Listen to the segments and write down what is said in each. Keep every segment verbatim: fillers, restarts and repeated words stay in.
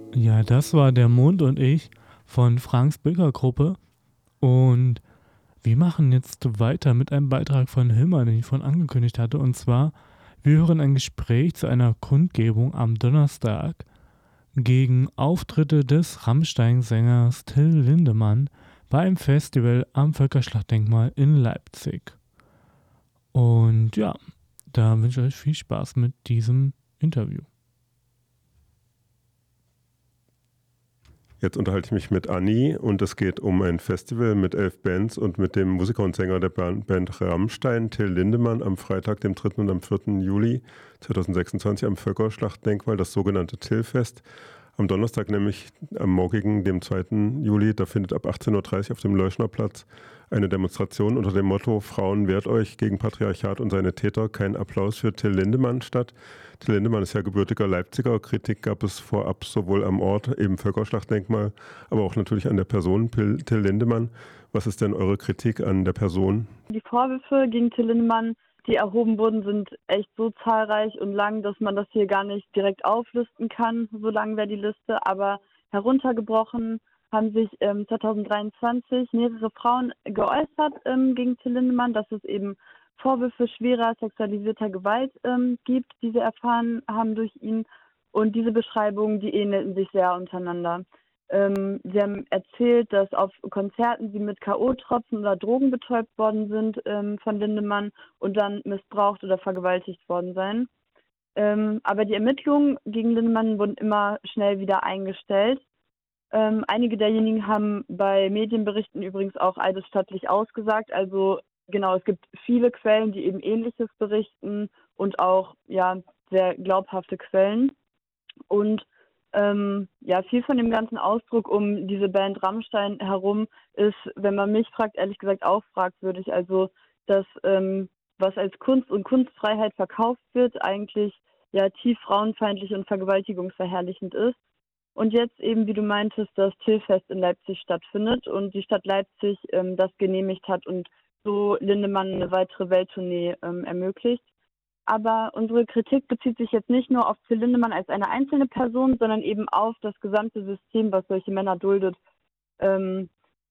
Ja, das war der Mond und ich von Franks Bilker Gruppe. Und wir machen jetzt weiter mit einem Beitrag von Hilmar, den ich vorhin angekündigt hatte. Und zwar, wir hören ein Gespräch zu einer Kundgebung am Donnerstag gegen Auftritte des Rammstein-Sängers Till Lindemann bei einem Festival am Völkerschlachtdenkmal in Leipzig. Und ja, da wünsche ich euch viel Spaß mit diesem Interview. Jetzt unterhalte ich mich mit Anni und es geht um ein Festival mit elf Bands und mit dem Musiker und Sänger der Band Rammstein, Till Lindemann, am Freitag, dem dritten und am vierten Juli zweitausendsechsundzwanzig am Völkerschlachtdenkmal, das sogenannte Till-Fest. Am Donnerstag, nämlich am morgigen, dem zweiten Juli, da findet ab achtzehn Uhr dreißig auf dem Leuschnerplatz eine Demonstration unter dem Motto „Frauen, wehrt euch gegen Patriarchat und seine Täter, kein Applaus für Till Lindemann" statt. Till Lindemann ist ja gebürtiger Leipziger. Kritik gab es vorab sowohl am Ort, eben Völkerschlachtdenkmal, aber auch natürlich an der Person Till Lindemann. Was ist denn eure Kritik an der Person? Die Vorwürfe gegen Till Lindemann, die erhoben wurden, sind echt so zahlreich und lang, dass man das hier gar nicht direkt auflisten kann. So lang wäre die Liste, aber heruntergebrochen haben sich ähm, zweitausenddreiundzwanzig mehrere Frauen geäußert ähm, gegen Till Lindemann, dass es eben Vorwürfe schwerer sexualisierter Gewalt ähm, gibt, die sie erfahren haben durch ihn. Und diese Beschreibungen, die ähnelten sich sehr untereinander. Ähm, sie haben erzählt, dass auf Konzerten sie mit K O-Tropfen oder Drogen betäubt worden sind ähm, von Lindemann und dann missbraucht oder vergewaltigt worden seien. Ähm, aber die Ermittlungen gegen Lindemann wurden immer schnell wieder eingestellt. Ähm, einige derjenigen haben bei Medienberichten übrigens auch eidesstattlich ausgesagt. Also genau, es gibt viele Quellen, die eben Ähnliches berichten und auch ja sehr glaubhafte Quellen. Und ähm, ja, viel von dem ganzen Ausdruck um diese Band Rammstein herum ist, wenn man mich fragt, ehrlich gesagt auch fragwürdig. Also, dass ähm, was als Kunst und Kunstfreiheit verkauft wird, eigentlich ja tief frauenfeindlich und vergewaltigungsverherrlichend ist. Und jetzt eben, wie du meintest, das Till-Fest in Leipzig stattfindet und die Stadt Leipzig ähm, das genehmigt hat und so Lindemann eine weitere Welttournee ähm, ermöglicht. Aber unsere Kritik bezieht sich jetzt nicht nur auf Till Lindemann als eine einzelne Person, sondern eben auf das gesamte System, was solche Männer duldet, ähm,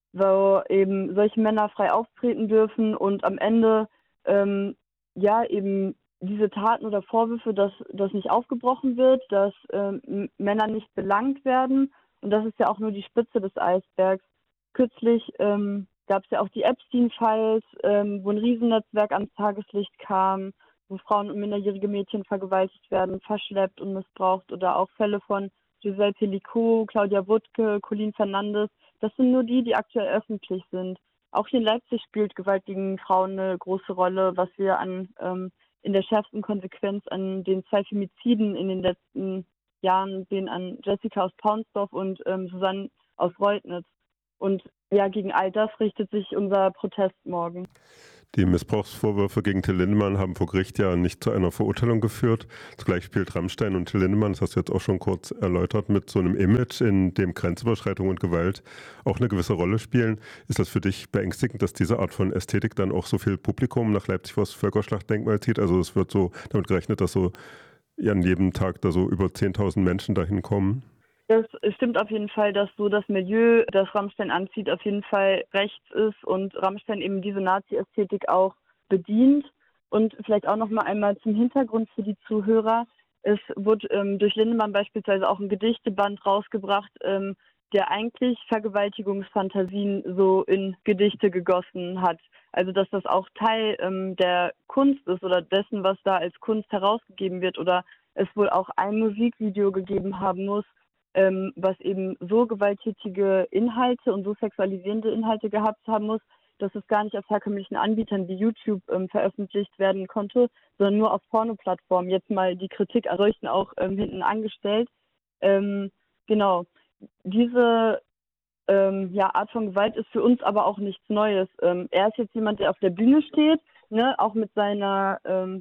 wo eben solche Männer frei auftreten dürfen und am Ende ähm, ja eben diese Taten oder Vorwürfe, dass das nicht aufgebrochen wird, dass ähm, Männer nicht belangt werden. Und das ist ja auch nur die Spitze des Eisbergs. Kürzlich ähm, gab es ja auch die Epstein-Files, ähm, wo ein Riesennetzwerk ans Tageslicht kam, wo Frauen und minderjährige Mädchen vergewaltigt werden, verschleppt und missbraucht, oder auch Fälle von Giselle Pelicot, Claudia Wuttke, Colin Fernandes. Das sind nur die, die aktuell öffentlich sind. Auch hier in Leipzig spielt Gewalt gegen Frauen eine große Rolle, was wir an ähm, in der schärfsten Konsequenz an den zwei Femiziden in den letzten Jahren sehen, an Jessica aus Paunsdorf und ähm, Susanne aus Reutnitz. Und ja, gegen all das richtet sich unser Protest morgen. Die Missbrauchsvorwürfe gegen Till Lindemann haben vor Gericht ja nicht zu einer Verurteilung geführt. Zugleich spielt Rammstein und Till Lindemann, das hast du jetzt auch schon kurz erläutert, mit so einem Image, in dem Grenzüberschreitung und Gewalt auch eine gewisse Rolle spielen. Ist das für dich beängstigend, dass diese Art von Ästhetik dann auch so viel Publikum nach Leipzig vor das Völkerschlachtdenkmal zieht? Also es wird so damit gerechnet, dass so ja, an jedem Tag da so über zehntausend Menschen dahin kommen. Das stimmt auf jeden Fall, dass so das Milieu, das Rammstein anzieht, auf jeden Fall rechts ist und Rammstein eben diese Nazi-Ästhetik auch bedient. Und vielleicht auch noch mal einmal zum Hintergrund für die Zuhörer. Es wurde ähm, durch Lindemann beispielsweise auch ein Gedichteband rausgebracht, ähm, der eigentlich Vergewaltigungsfantasien so in Gedichte gegossen hat. Also dass das auch Teil ähm, der Kunst ist oder dessen, was da als Kunst herausgegeben wird, oder es wohl auch ein Musikvideo gegeben haben muss, ähm, was eben so gewalttätige Inhalte und so sexualisierende Inhalte gehabt haben muss, dass es gar nicht auf herkömmlichen Anbietern wie YouTube ähm, veröffentlicht werden konnte, sondern nur auf Porno-Plattformen. Jetzt mal die Kritik an solchen auch ähm, hinten angestellt. Ähm, genau, diese ähm, ja, Art von Gewalt ist für uns aber auch nichts Neues. Ähm, er ist jetzt jemand, der auf der Bühne steht, ne, auch mit seiner ähm,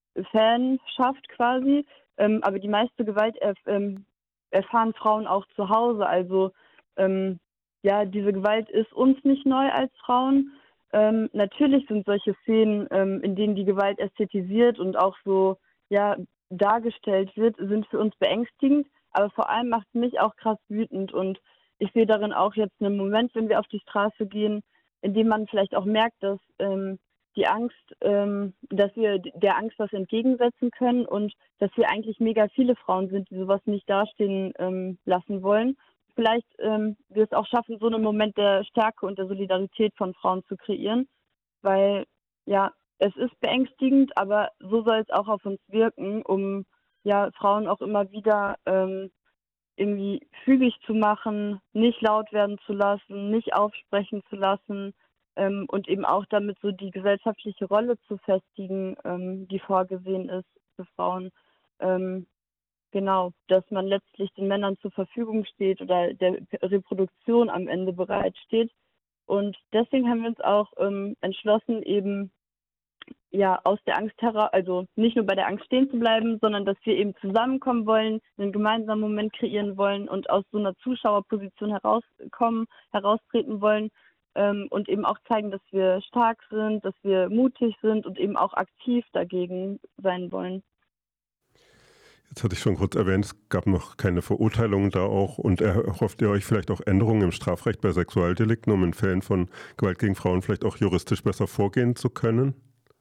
Fanschaft quasi, ähm, aber die meiste Gewalt er, ähm, erfahren Frauen auch zu Hause. Also ähm, ja, diese Gewalt ist uns nicht neu als Frauen. Ähm, natürlich sind solche Szenen, ähm, in denen die Gewalt ästhetisiert und auch so ja dargestellt wird, sind für uns beängstigend. Aber vor allem macht es mich auch krass wütend und ich sehe darin auch jetzt einen Moment, wenn wir auf die Straße gehen, in dem man vielleicht auch merkt, dass ähm, die Angst, ähm, dass wir der Angst was entgegensetzen können und dass wir eigentlich mega viele Frauen sind, die sowas nicht dastehen ähm, lassen wollen. Vielleicht ähm, wir es auch schaffen, so einen Moment der Stärke und der Solidarität von Frauen zu kreieren, weil ja, es ist beängstigend, aber so soll es auch auf uns wirken, um ja Frauen auch immer wieder ähm, irgendwie fügig zu machen, nicht laut werden zu lassen, nicht aufsprechen zu lassen ähm, und eben auch damit so die gesellschaftliche Rolle zu festigen, ähm, die vorgesehen ist für Frauen. Ähm, genau, dass man letztlich den Männern zur Verfügung steht oder der Reproduktion am Ende bereitsteht. Und deswegen haben wir uns auch ähm, entschlossen, eben ja aus der Angst heraus, also nicht nur bei der Angst stehen zu bleiben, sondern dass wir eben zusammenkommen wollen, einen gemeinsamen Moment kreieren wollen und aus so einer Zuschauerposition herauskommen, heraustreten wollen ähm, und eben auch zeigen, dass wir stark sind, dass wir mutig sind und eben auch aktiv dagegen sein wollen. Jetzt hatte ich schon kurz erwähnt, es gab noch keine Verurteilungen da auch und erhofft ihr euch vielleicht auch Änderungen im Strafrecht bei Sexualdelikten, um in Fällen von Gewalt gegen Frauen vielleicht auch juristisch besser vorgehen zu können?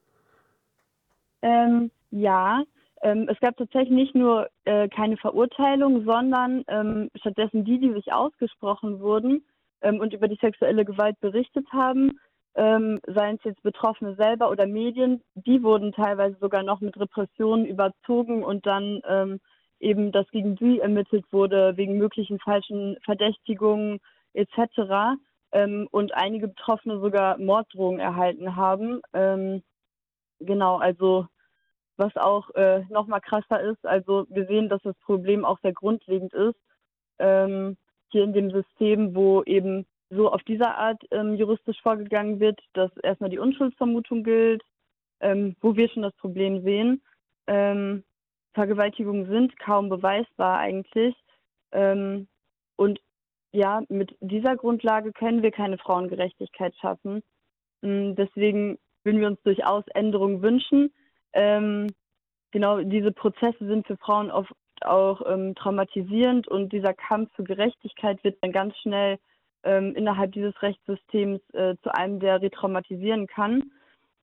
Ähm, ja, ähm, es gab tatsächlich nicht nur äh, keine Verurteilung, sondern ähm, stattdessen die, die sich ausgesprochen wurden ähm, und über die sexuelle Gewalt berichtet haben, ähm, seien es jetzt Betroffene selber oder Medien, die wurden teilweise sogar noch mit Repressionen überzogen und dann ähm, eben, dass gegen sie ermittelt wurde wegen möglichen falschen Verdächtigungen et cetera. Ähm, und einige Betroffene sogar Morddrohungen erhalten haben. Ähm, Genau, also was auch äh, nochmal krasser ist, also wir sehen, dass das Problem auch sehr grundlegend ist, ähm, hier in dem System, wo eben so auf diese Art ähm, juristisch vorgegangen wird, dass erstmal die Unschuldsvermutung gilt, ähm, wo wir schon das Problem sehen. Ähm, Vergewaltigungen sind kaum beweisbar eigentlich. Ähm, und ja, mit dieser Grundlage können wir keine Frauengerechtigkeit schaffen. Mm, Deswegen würden wir uns durchaus Änderungen wünschen. Ähm, genau, diese Prozesse sind für Frauen oft auch ähm, traumatisierend und dieser Kampf für Gerechtigkeit wird dann ganz schnell ähm, innerhalb dieses Rechtssystems äh, zu einem, der retraumatisieren kann.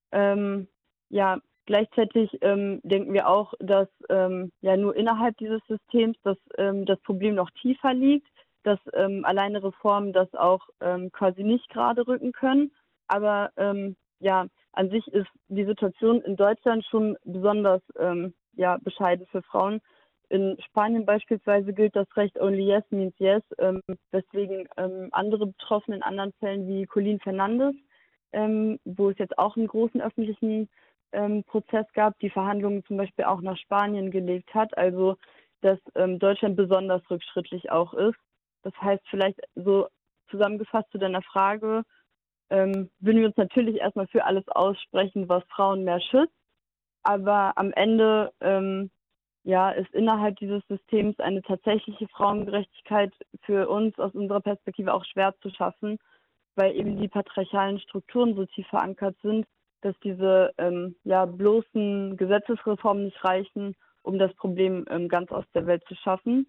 Ähm, ja, gleichzeitig ähm, denken wir auch, dass ähm, ja nur innerhalb dieses Systems dass, ähm, das Problem noch tiefer liegt, dass ähm, alleine Reformen das auch ähm, quasi nicht gerade rücken können. Aber ähm, ja, an sich ist die Situation in Deutschland schon besonders ähm, ja, bescheiden für Frauen. In Spanien beispielsweise gilt das Recht Only Yes means Yes, ähm, weswegen ähm, andere Betroffene in anderen Fällen wie Colin Fernandes, ähm, wo es jetzt auch einen großen öffentlichen ähm, Prozess gab, die Verhandlungen zum Beispiel auch nach Spanien gelegt hat. Also dass ähm, Deutschland besonders rückschrittlich auch ist. Das heißt, vielleicht so zusammengefasst zu deiner Frage, ähm, würden wir uns natürlich erstmal für alles aussprechen, was Frauen mehr schützt. Aber am Ende ähm, ja, ist innerhalb dieses Systems eine tatsächliche Frauengerechtigkeit für uns aus unserer Perspektive auch schwer zu schaffen, weil eben die patriarchalen Strukturen so tief verankert sind, dass diese ähm, ja, bloßen Gesetzesreformen nicht reichen, um das Problem ähm, ganz aus der Welt zu schaffen.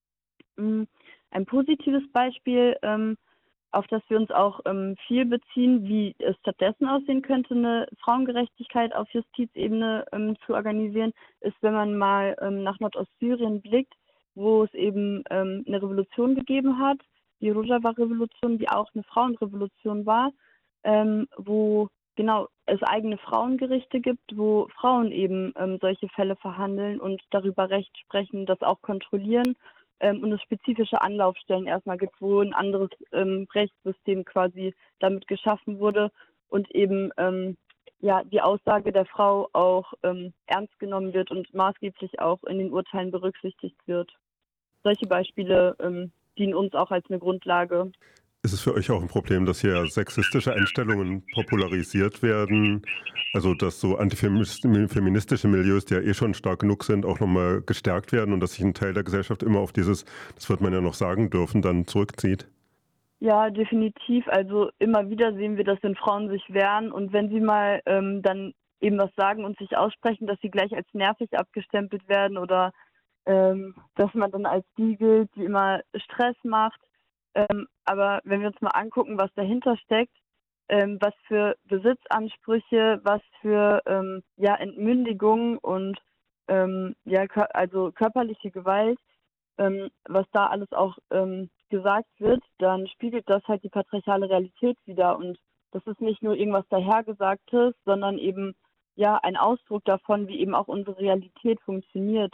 Ein positives Beispiel, ähm, auf das wir uns auch ähm, viel beziehen, wie es stattdessen aussehen könnte, eine Frauengerechtigkeit auf Justizebene ähm, zu organisieren, ist, wenn man mal ähm, nach Nordostsyrien blickt, wo es eben ähm, eine Revolution gegeben hat, die Rojava-Revolution, die auch eine Frauenrevolution war, ähm, wo genau es eigene Frauengerichte gibt, wo Frauen eben ähm, solche Fälle verhandeln und darüber Recht sprechen, das auch kontrollieren ähm, und es spezifische Anlaufstellen erstmal gibt, wo ein anderes ähm, Rechtssystem quasi damit geschaffen wurde und eben ähm, ja die Aussage der Frau auch ähm, ernst genommen wird und maßgeblich auch in den Urteilen berücksichtigt wird. Solche Beispiele ähm, dienen uns auch als eine Grundlage. Ist es für euch auch ein Problem, dass hier sexistische Einstellungen popularisiert werden? Also dass so antifeministische Milieus, die ja eh schon stark genug sind, auch nochmal gestärkt werden und dass sich ein Teil der Gesellschaft immer auf dieses, das wird man ja noch sagen dürfen, dann zurückzieht? Ja, definitiv. Also immer wieder sehen wir, dass wenn Frauen sich wehren und wenn sie mal ähm, dann eben was sagen und sich aussprechen, dass sie gleich als nervig abgestempelt werden oder ähm, dass man dann als die gilt, die immer Stress macht. Ähm, aber wenn wir uns mal angucken, was dahinter steckt, ähm, was für Besitzansprüche, was für ähm, ja, Entmündigung und ähm, ja, kör- also körperliche Gewalt, ähm, was da alles auch ähm, gesagt wird, dann spiegelt das halt die patriarchale Realität wider. Und das ist nicht nur irgendwas Dahergesagtes, sondern eben ja ein Ausdruck davon, wie eben auch unsere Realität funktioniert.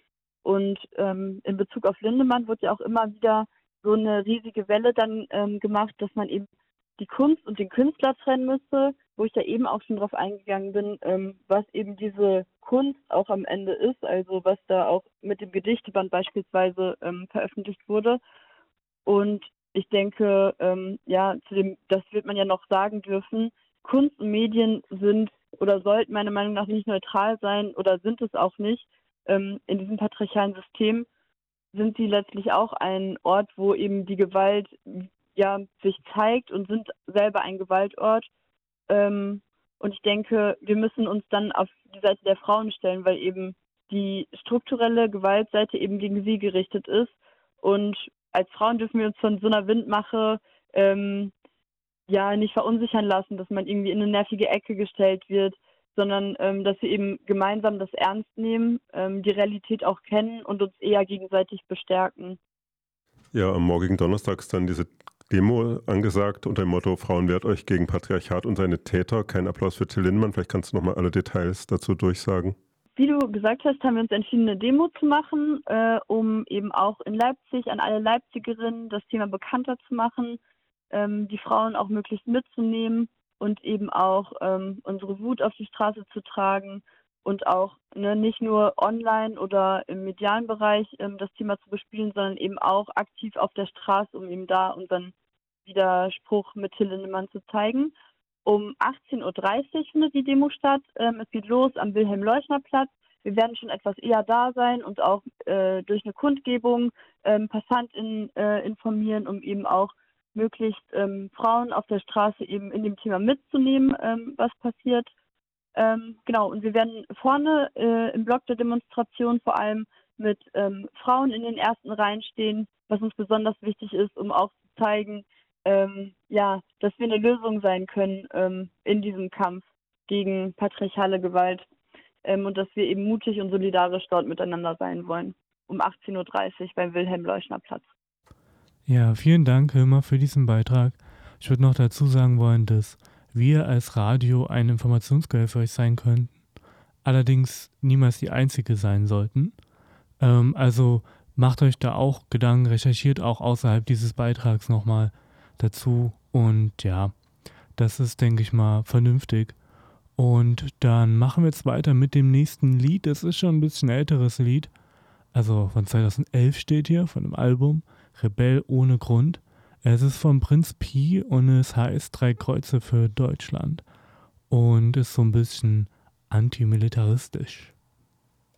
Und ähm, in Bezug auf Lindemann wird ja auch immer wieder so eine riesige Welle dann ähm, gemacht, dass man eben die Kunst und den Künstler trennen müsste, wo ich ja eben auch schon drauf eingegangen bin, ähm, was eben diese Kunst auch am Ende ist, also was da auch mit dem Gedichteband beispielsweise ähm, veröffentlicht wurde. Und ich denke, ähm, ja, zu dem, das wird man ja noch sagen dürfen, Kunst und Medien sind oder sollten meiner Meinung nach nicht neutral sein oder sind es auch nicht. Ähm, in diesem patriarchalen System sind sie letztlich auch ein Ort, wo eben die Gewalt ja sich zeigt und sind selber ein Gewaltort. Ähm, und ich denke, wir müssen uns dann auf die Seite der Frauen stellen, weil eben die strukturelle Gewaltseite eben gegen sie gerichtet ist. Und als Frauen dürfen wir uns von so einer Windmache ähm, ja nicht verunsichern lassen, dass man irgendwie in eine nervige Ecke gestellt wird, sondern ähm, dass wir eben gemeinsam das ernst nehmen, ähm, die Realität auch kennen und uns eher gegenseitig bestärken. Ja, am morgigen Donnerstag ist dann diese Demo angesagt unter dem Motto Frauen wehrt euch gegen Patriarchat und seine Täter. Kein Applaus für Till Lindemann. Vielleicht kannst du nochmal alle Details dazu durchsagen. Wie du gesagt hast, haben wir uns entschieden, eine Demo zu machen, äh, um eben auch in Leipzig an alle Leipzigerinnen das Thema bekannter zu machen, ähm, die Frauen auch möglichst mitzunehmen und eben auch ähm, unsere Wut auf die Straße zu tragen und auch ne, nicht nur online oder im medialen Bereich ähm, das Thema zu bespielen, sondern eben auch aktiv auf der Straße, um eben da unseren Widerspruch mit Till Lindemann zu zeigen. Um achtzehn Uhr dreißig findet die Demo statt. Ähm, es geht los am Wilhelm-Leuschner-Platz. Wir werden schon etwas eher da sein und auch äh, durch eine Kundgebung ähm, PassantInnen äh, informieren, um eben auch möglichst ähm, Frauen auf der Straße eben in dem Thema mitzunehmen, ähm, was passiert. Ähm, genau, und wir werden vorne äh, im Block der Demonstration vor allem mit ähm, Frauen in den ersten Reihen stehen, was uns besonders wichtig ist, um auch zu zeigen, ähm, ja, dass wir eine Lösung sein können ähm, in diesem Kampf gegen patriarchale Gewalt ähm, und dass wir eben mutig und solidarisch dort miteinander sein wollen. Um achtzehn Uhr dreißig beim Wilhelm-Leuschner-Platz. Ja, vielen Dank, Hilmar, für diesen Beitrag. Ich würde noch dazu sagen wollen, dass wir als Radio ein Informationsquelle für euch sein könnten, allerdings niemals die einzige sein sollten. Ähm, also macht euch da auch Gedanken, recherchiert auch außerhalb dieses Beitrags nochmal dazu und ja, das ist, denke ich mal, vernünftig. Und dann machen wir jetzt weiter mit dem nächsten Lied. Das ist schon ein bisschen älteres Lied, also von zweitausendelf steht hier, von dem Album Rebell ohne Grund. Es ist von Prinz Pi und es heißt Drei Kreuze für Deutschland und ist so ein bisschen antimilitaristisch.